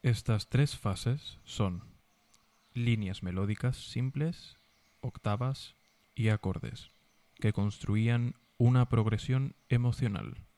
Estas tres fases son líneas melódicas simples, octavas y acordes, que construían una progresión emocional.